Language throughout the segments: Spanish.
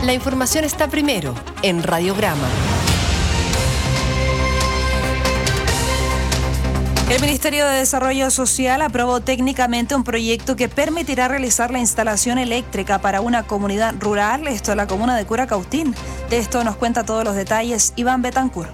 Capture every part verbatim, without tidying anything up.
La información está primero en Radiograma. El Ministerio de Desarrollo Social aprobó técnicamente un proyecto que permitirá realizar la instalación eléctrica para una comunidad rural, esto es la comuna de Curacautín. De esto nos cuenta todos los detalles Iván Betancourt.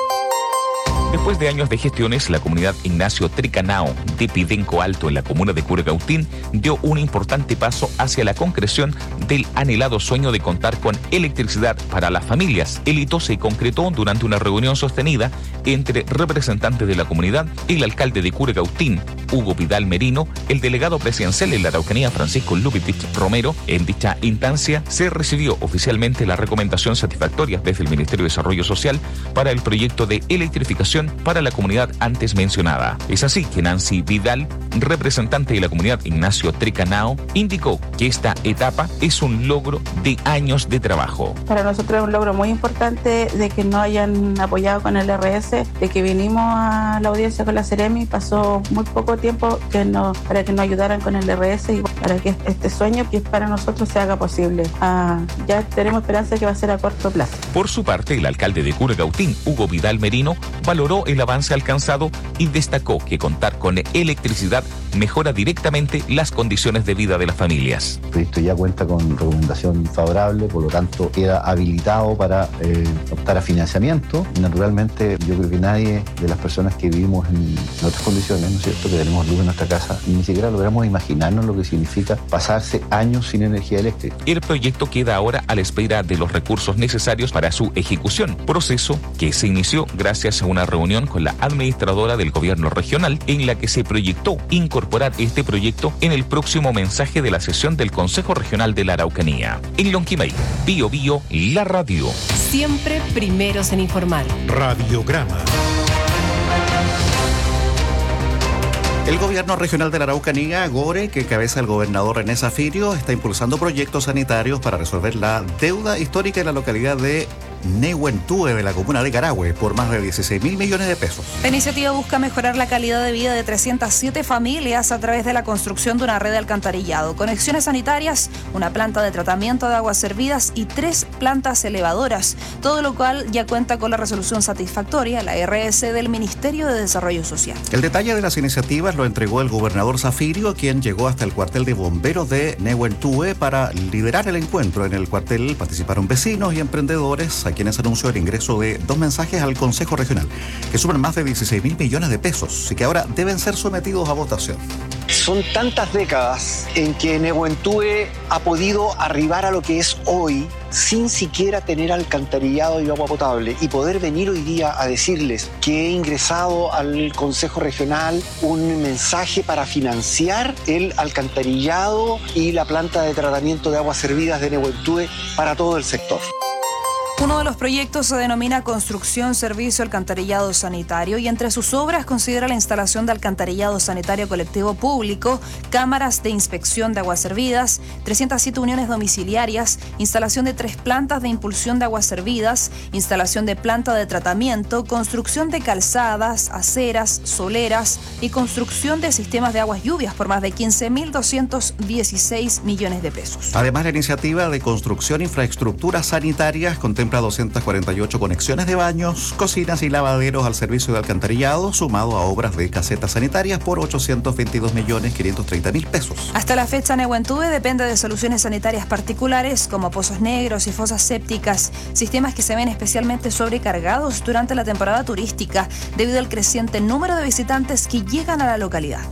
Después de años de gestiones, la comunidad Ignacio Tricanao de Pidenco Alto en la comuna de Curacautín dio un importante paso hacia la concreción del anhelado sueño de contar con electricidad para las familias. El hito se concretó durante una reunión sostenida entre representantes de la comunidad, el alcalde de Curacautín, Hugo Vidal Merino, el delegado presidencial en la Araucanía, Francisco Lupitich Romero. En dicha instancia se recibió oficialmente la recomendación satisfactoria desde el Ministerio de Desarrollo Social para el proyecto de electrificación para la comunidad antes mencionada. Es así que Nancy Vidal, representante de la comunidad Ignacio Tricanao, indicó que esta etapa es un logro de años de trabajo. Para nosotros es un logro muy importante de que nos hayan apoyado con el R S, de que vinimos a la audiencia con la Seremi, pasó muy poco tiempo que nos, para que nos ayudaran con el R S y para que este sueño que es para nosotros se haga posible. Ah, ya tenemos esperanza de que va a ser a corto plazo. Por su parte, el alcalde de Curacautín, Hugo Vidal Merino, valoró el avance alcanzado y destacó que contar con electricidad mejora directamente las condiciones de vida de las familias. El proyecto ya cuenta con recomendación favorable, por lo tanto queda habilitado para eh, optar a financiamiento. Naturalmente, yo creo que nadie de las personas que vivimos en otras condiciones, ¿no es cierto?, que tenemos luz en nuestra casa, ni siquiera logramos imaginarnos lo que significa pasarse años sin energía eléctrica. El proyecto queda ahora a la espera de los recursos necesarios para su ejecución, proceso que se inició gracias a una reunión con la administradora del gobierno regional en la que se proyectó incorporar este proyecto en el próximo mensaje de la sesión del Consejo Regional de la Araucanía. En Lonquimay, Bío Bío, la radio. Siempre primeros en informar. Radiograma. El gobierno regional de la Araucanía, GORE, que cabeza el gobernador René Zafirio, está impulsando proyectos sanitarios para resolver la deuda histórica en la localidad de Nehuentúe de la comuna de Carahue por más de dieciséis mil millones de pesos. La iniciativa busca mejorar la calidad de vida de trescientas siete familias a través de la construcción de una red de alcantarillado, conexiones sanitarias, una planta de tratamiento de aguas servidas y tres plantas elevadoras, todo lo cual ya cuenta con la resolución satisfactoria, la R S del Ministerio de Desarrollo Social. El detalle de las iniciativas lo entregó el gobernador Zafirio, quien llegó hasta el cuartel de bomberos de Nehuentúe para liderar el encuentro. En el cuartel participaron vecinos y emprendedores, a quienes anunció el ingreso de dos mensajes al Consejo Regional, que suman más de dieciséis mil millones de pesos y que ahora deben ser sometidos a votación. Son tantas décadas en que Nehuentúe ha podido arribar a lo que es hoy sin siquiera tener alcantarillado y agua potable, y poder venir hoy día a decirles que he ingresado al Consejo Regional un mensaje para financiar el alcantarillado y la planta de tratamiento de aguas servidas de Nehuentúe para todo el sector. Uno de los proyectos se denomina Construcción Servicio Alcantarillado Sanitario y entre sus obras considera la instalación de alcantarillado sanitario colectivo público, cámaras de inspección de aguas servidas, trescientas siete uniones domiciliarias, instalación de tres plantas de impulsión de aguas servidas, instalación de planta de tratamiento, construcción de calzadas, aceras, soleras y construcción de sistemas de aguas lluvias por más de quince mil doscientos dieciséis millones de pesos. Además, la iniciativa de construcción infraestructuras sanitarias contempla doscientas cuarenta y ocho conexiones de baños, cocinas y lavaderos al servicio de alcantarillado, sumado a obras de casetas sanitarias por ochocientos veintidós millones quinientos treinta mil pesos. Hasta la fecha, Nehuentúe depende de soluciones sanitarias particulares como pozos negros y fosas sépticas, sistemas que se ven especialmente sobrecargados durante la temporada turística debido al creciente número de visitantes que llegan a la localidad.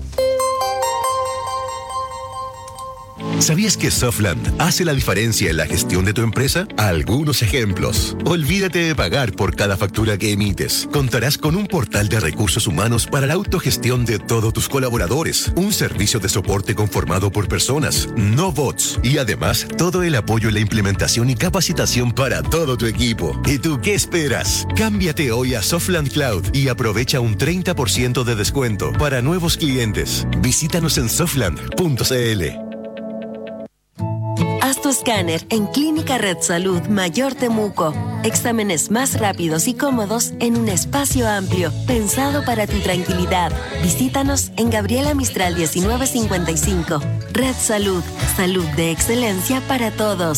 ¿Sabías que Softland hace la diferencia en la gestión de tu empresa? Algunos ejemplos. Olvídate de pagar por cada factura que emites. Contarás con un portal de recursos humanos para la autogestión de todos tus colaboradores. Un servicio de soporte conformado por personas, no bots. Y además, todo el apoyo en la implementación y capacitación para todo tu equipo. ¿Y tú qué esperas? Cámbiate hoy a Softland Cloud y aprovecha un treinta por ciento de descuento para nuevos clientes. Visítanos en softland punto c l. Haz tu escáner en Clínica Red Salud Mayor Temuco. Exámenes más rápidos y cómodos en un espacio amplio, pensado para tu tranquilidad. Visítanos en Gabriela Mistral diecinueve cincuenta y cinco. Red Salud, salud de excelencia para todos.